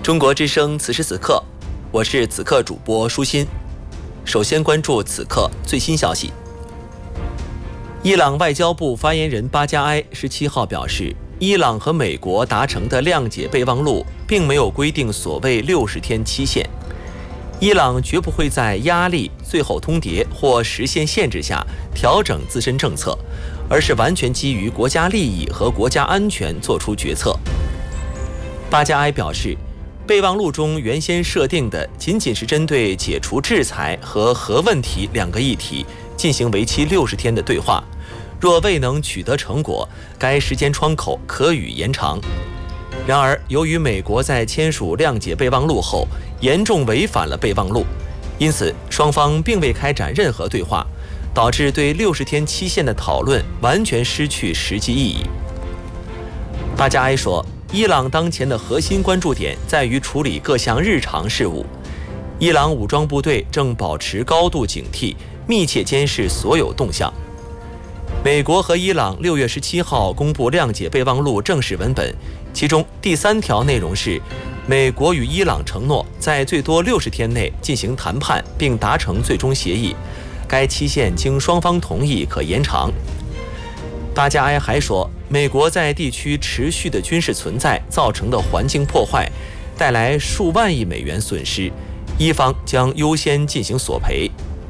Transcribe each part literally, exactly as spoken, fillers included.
中国之声此时此刻，我是此刻主播舒心。首先关注此刻最新消息。伊朗外交部发言人巴加埃十七号表示，伊朗和美国达成的谅解备忘录并没有规定所谓六十天期限。伊朗绝不会在压力、最后通牒或时限限制下调整自身政策，而是完全基于国家利益和国家安全作出决策。巴加埃表示，备忘录中原先设定的仅仅是针对解除制裁和核问题两个议题进行为期六十天的对话，若未能取得成果，该时间窗口可予延长。然而，由于美国在签署谅解备忘录后严重违反了备忘录，因此双方并未开展任何对话，导致对六十天期限的讨论完全失去实际意义。巴加埃说，伊朗当前的核心关注点在于处理各项日常事务，伊朗武装部队正保持高度警惕，密切监视所有动向。美国和伊朗六月十七号公布谅解备忘录正式文本，其中第三条内容是，美国与伊朗承诺在最多六十天内进行谈判并达成最终协议，该期限经双方同意可延长。巴加埃还说，美国在地区持续的军事存在造成的环境破坏带来数万亿美元损失，伊方将优先进行索赔。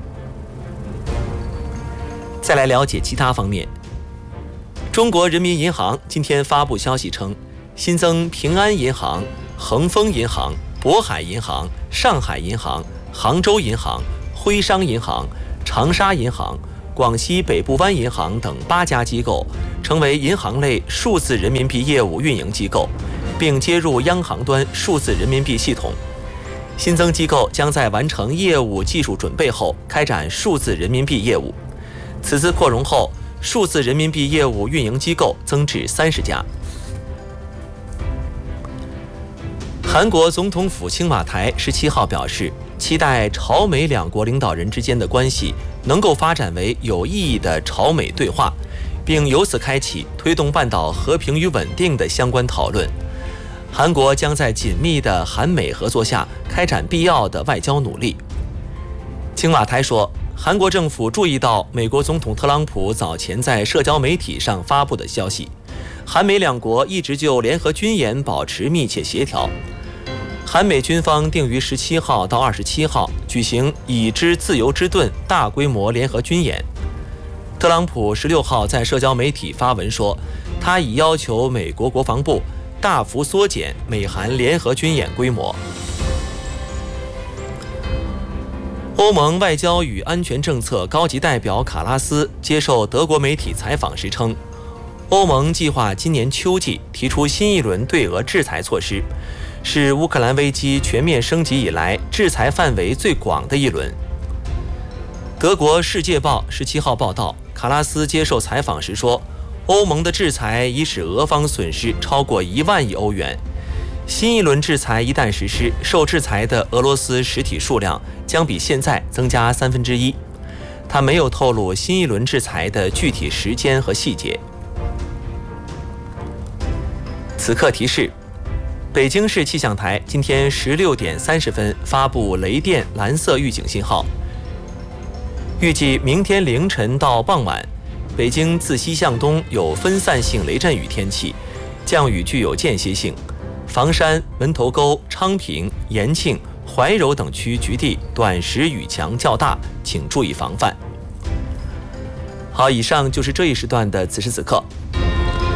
再来了解其他方面。中国人民银行今天发布消息称，新增平安银行、恒丰银行、渤海银行、上海银行、杭州银行、徽商银行、长沙银行、广西北部湾银行等八家机构，成为银行类数字人民币业务运营机构，并接入央行端数字人民币系统。新增机构将在完成业务技术准备后开展数字人民币业务。此次扩容后，数字人民币业务运营机构增至三十家。韩国总统府青瓦台十七号表示，期待朝美两国领导人之间的关系能够发展为有意义的朝美对话，并由此开启推动半岛和平与稳定的相关讨论。韩国将在紧密的韩美合作下开展必要的外交努力。青瓦台说，韩国政府注意到美国总统特朗普早前在社交媒体上发布的消息，韩美两国一直就联合军演保持密切协调。韩美军方定于十七号到二十七号举行已知自由之盾大规模联合军演。特朗普十六号在社交媒体发文说，他已要求美国国防部大幅缩减美韩联合军演规模。欧盟外交与安全政策高级代表卡拉斯接受德国媒体采访时称，欧盟计划今年秋季提出新一轮对俄制裁措施，是乌克兰危机全面升级以来制裁范围最广的一轮。德国《世界报》十七号报道，卡拉斯接受采访时说，欧盟的制裁已使俄方损失超过一万亿欧元。新一轮制裁一旦实施，受制裁的俄罗斯实体数量将比现在增加三分之一。他没有透露新一轮制裁的具体时间和细节。此刻提示：北京市气象台今天十六点三十分发布雷电蓝色预警信号，预计明天凌晨到傍晚，北京自西向东有分散性雷阵雨天气，降雨具有间歇性。房山、门头沟、昌平、延庆、怀柔等区局地短时雨强较大，请注意防范。好，以上就是这一时段的此时此刻。